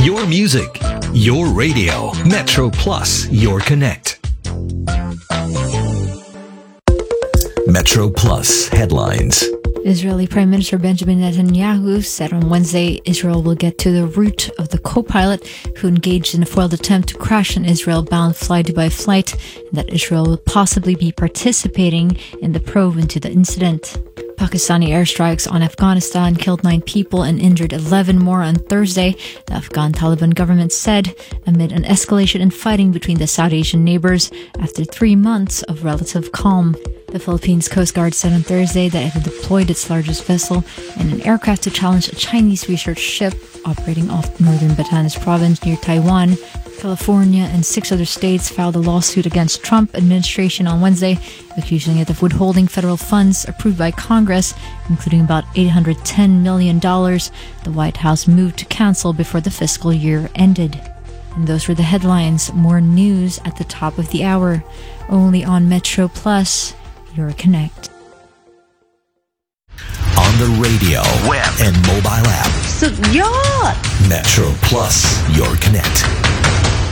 Your music, your radio. Metro Plus, your connect. Metro Plus headlines. Israeli Prime Minister Benjamin Netanyahu said on Wednesday Israel will get to the root of the co-pilot who engaged in a foiled attempt to crash an Israel-bound fly-Dubai flight, and that Israel will possibly be participating in the probe into the incident. Pakistani airstrikes on Afghanistan killed 9 people and injured 11 more on Thursday, the Afghan Taliban government said, amid an escalation in fighting between the South Asian neighbors after 3 months of relative calm. The Philippines Coast Guard said on Thursday that it had deployed its largest vessel and an aircraft to challenge a Chinese research ship operating off northern Batanes province near Taiwan. California and 6 other states filed a lawsuit against Trump administration on Wednesday, accusing it of withholding federal funds approved by Congress, including about $810 million the White House moved to cancel before the fiscal year ended. And those were the headlines. More news at the top of the hour, only on Metro Plus, your connect. On the radio, web, and mobile app. สุดยอด Metro Plus, your connect.